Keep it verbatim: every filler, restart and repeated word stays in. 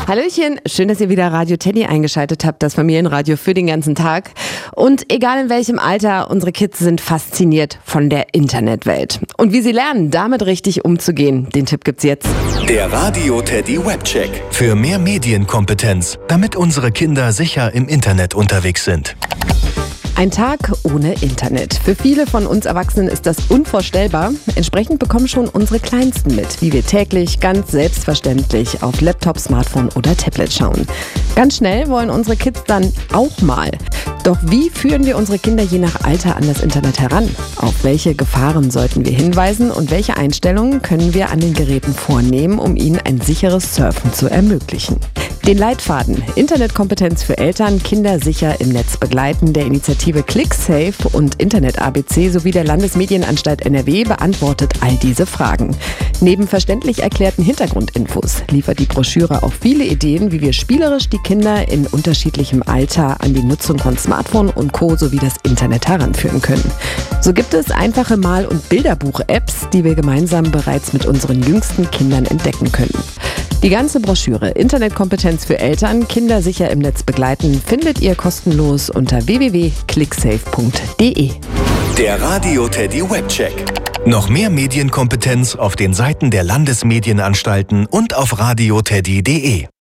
Hallöchen, schön, dass ihr wieder Radio Teddy eingeschaltet habt, das Familienradio für den ganzen Tag. Und egal in welchem Alter, unsere Kids sind fasziniert von der Internetwelt. Und wie sie lernen, damit richtig umzugehen, den Tipp gibt's jetzt. Der Radio Teddy Webcheck. Für mehr Medienkompetenz, damit unsere Kinder sicher im Internet unterwegs sind. Ein Tag ohne Internet. Für viele von uns Erwachsenen ist das unvorstellbar. Entsprechend bekommen schon unsere Kleinsten mit, wie wir täglich ganz selbstverständlich auf Laptop, Smartphone oder Tablet schauen. Ganz schnell wollen unsere Kids dann auch mal. Doch wie führen wir unsere Kinder je nach Alter an das Internet heran? Auf welche Gefahren sollten wir hinweisen und welche Einstellungen können wir an den Geräten vornehmen, um ihnen ein sicheres Surfen zu ermöglichen? Den Leitfaden Internetkompetenz für Eltern, Kinder sicher im Netz begleiten der Initiative ClickSafe und Internet A B C sowie der Landesmedienanstalt N R W beantwortet all diese Fragen. Neben verständlich erklärten Hintergrundinfos liefert die Broschüre auch viele Ideen, wie wir spielerisch die Kinder in unterschiedlichem Alter an die Nutzung von Smartphone und Co. sowie das Internet heranführen können. So gibt es einfache Mal- und Bilderbuch-Apps, die wir gemeinsam bereits mit unseren jüngsten Kindern entdecken können. Die ganze Broschüre Internetkompetenz für Eltern, Kinder sicher im Netz begleiten, findet ihr kostenlos unter w w w punkt clicksafe punkt d e. Der Radio Teddy Webcheck. Noch mehr Medienkompetenz auf den Seiten der Landesmedienanstalten und auf radio teddy punkt d e.